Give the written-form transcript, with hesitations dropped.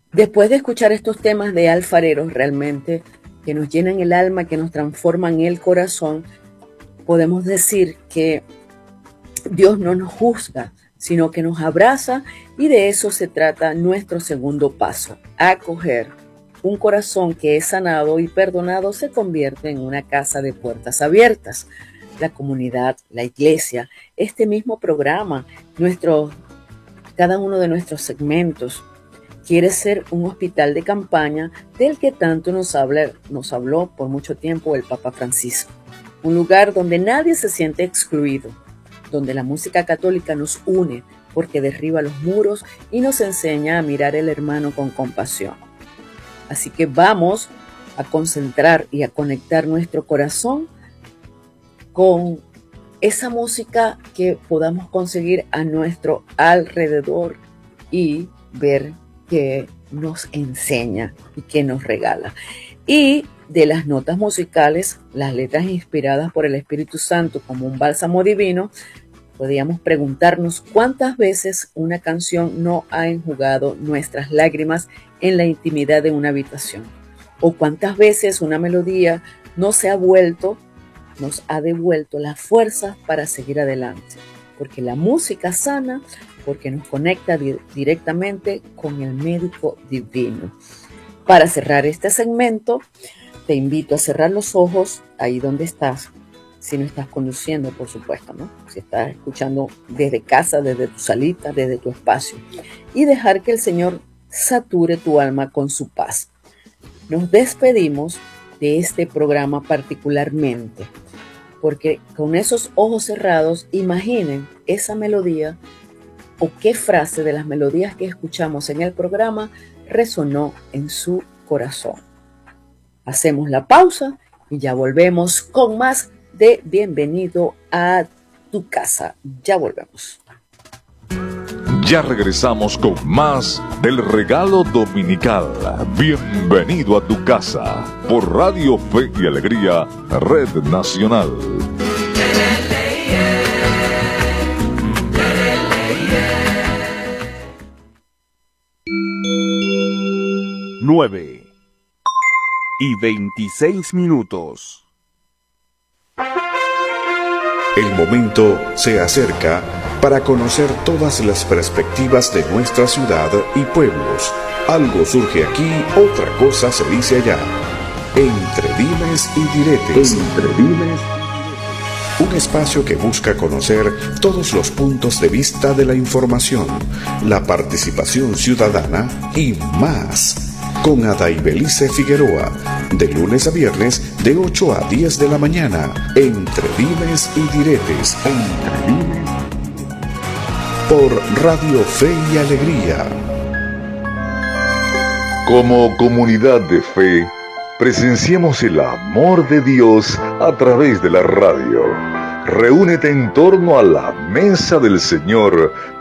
Después de escuchar estos temas de alfareros realmente que nos llenan el alma, que nos transforman el corazón, podemos decir que Dios no nos juzga, sino que nos abraza, y de eso se trata nuestro segundo paso: acoger. Un corazón que es sanado y perdonado se convierte en una casa de puertas abiertas. La comunidad, la iglesia, este mismo programa, cada uno de nuestros segmentos, quiere ser un hospital de campaña del que tanto nos habló por mucho tiempo el Papa Francisco. Un lugar donde nadie se siente excluido, donde la música católica nos une porque derriba los muros y nos enseña a mirar al hermano con compasión. Así que vamos a concentrar y a conectar nuestro corazón con esa música que podamos conseguir a nuestro alrededor y ver que nos enseña y que nos regala. Y de las notas musicales, las letras inspiradas por el Espíritu Santo como un bálsamo divino, podríamos preguntarnos cuántas veces una canción no ha enjugado nuestras lágrimas en la intimidad de una habitación, o cuántas veces una melodía nos ha devuelto las fuerzas para seguir adelante, porque la música sana, porque nos conecta directamente con el médico divino. Para cerrar este segmento, te invito a cerrar los ojos ahí donde estás, si no estás conduciendo, por supuesto, ¿no? Si estás escuchando desde casa, desde tu salita, desde tu espacio, y dejar que el Señor sature tu alma con su paz. Nos despedimos de este programa particularmente, porque con esos ojos cerrados, imaginen esa melodía o qué frase de las melodías que escuchamos en el programa resonó en su corazón. Hacemos la pausa y ya volvemos con más de Bienvenido a tu casa. Ya volvemos. Ya regresamos con más del regalo dominical. Bienvenido a tu casa por Radio Fe y Alegría, Red Nacional. 9:26. El momento se acerca para conocer todas las perspectivas de nuestra ciudad y pueblos. Algo surge aquí, otra cosa se dice allá. Entre dimes y diretes. Un espacio que busca conocer todos los puntos de vista de la información, la participación ciudadana y más. Con Adaibelice Figueroa, de lunes a viernes de 8 a 10 de la mañana, entre dimes y diretes. Por Radio Fe y Alegría. Como comunidad de fe, presenciemos el amor de Dios a través de la radio. Reúnete en torno a la mesa del Señor